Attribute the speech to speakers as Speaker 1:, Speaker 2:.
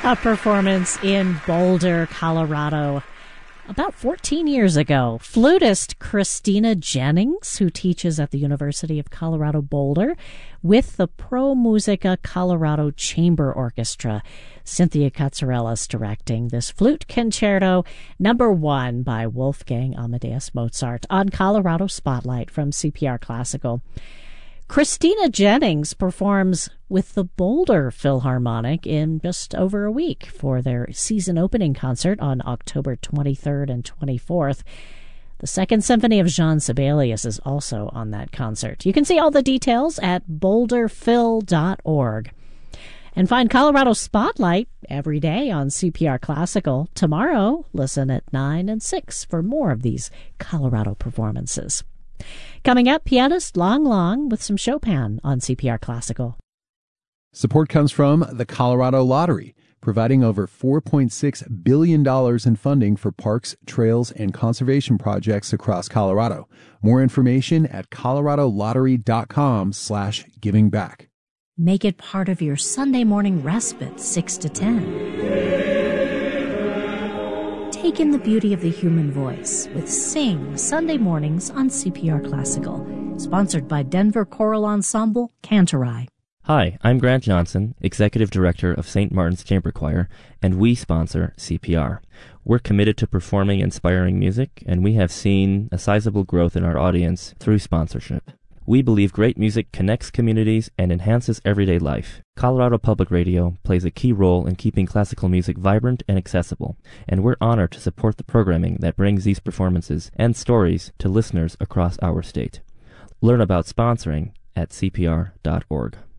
Speaker 1: A performance in Boulder, Colorado. About 14 years ago, flutist Christina Jennings, who teaches at the University of Colorado Boulder, with the Pro Musica Colorado Chamber Orchestra. Cynthia Katsarelis directing this flute concerto, number 1 by Wolfgang Amadeus Mozart, on Colorado Spotlight from CPR Classical. Christina Jennings performs with the Boulder Philharmonic in just over a week for their season opening concert on October 23rd and 24th. The Second Symphony of Jean Sibelius is also on that concert. You can see all the details at boulderphil.org. And find Colorado Spotlight every day on CPR Classical. Tomorrow, listen at 9 and 6 for more of these Colorado performances. Coming up, pianist Lang Lang with some Chopin on CPR Classical.
Speaker 2: Support comes from the Colorado Lottery, providing over $4.6 billion in funding for parks, trails, and conservation projects across Colorado. More information at coloradolottery.com/givingback.
Speaker 1: Make it part of your Sunday morning respite, 6 to 10. Take in the beauty of the human voice with Sing Sunday mornings on CPR Classical. Sponsored by Denver Choral Ensemble, Cantorai.
Speaker 3: Hi, I'm Grant Johnson, Executive Director of St. Martin's Chamber Choir, and we sponsor CPR. We're committed to performing inspiring music, and we have seen a sizable growth in our audience through sponsorship. We believe great music connects communities and enhances everyday life. Colorado Public Radio plays a key role in keeping classical music vibrant and accessible, and we're honored to support the programming that brings these performances and stories to listeners across our state. Learn about sponsoring at cpr.org.